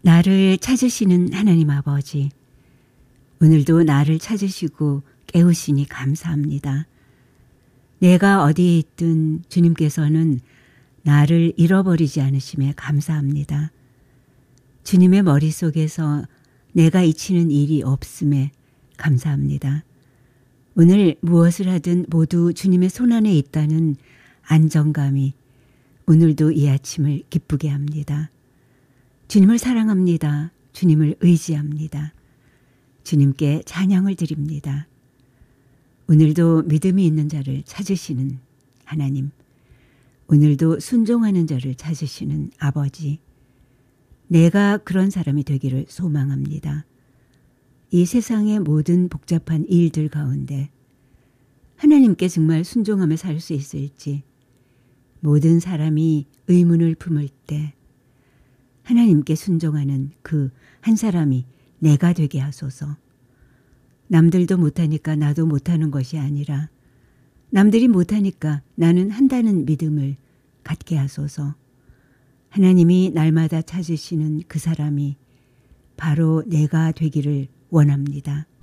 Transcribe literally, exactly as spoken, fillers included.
나를 찾으시는 하나님 아버지, 오늘도 나를 찾으시고 깨우시니 감사합니다. 내가 어디에 있든 주님께서는 나를 잃어버리지 않으심에 감사합니다. 주님의 머릿속에서 내가 잊히는 일이 없음에 감사합니다. 오늘 무엇을 하든 모두 주님의 손안에 있다는 안정감이 오늘도 이 아침을 기쁘게 합니다. 주님을 사랑합니다. 주님을 의지합니다. 주님께 찬양을 드립니다. 오늘도 믿음이 있는 자를 찾으시는 하나님, 오늘도 순종하는 자를 찾으시는 아버지, 내가 그런 사람이 되기를 소망합니다. 이 세상의 모든 복잡한 일들 가운데 하나님께 정말 순종하며 살 수 있을지, 모든 사람이 의문을 품을 때 하나님께 순종하는 그 한 사람이 내가 되게 하소서. 남들도 못하니까 나도 못하는 것이 아니라 남들이 못하니까 나는 한다는 믿음을 갖게 하소서. 하나님이 날마다 찾으시는 그 사람이 바로 내가 되기를 원합니다.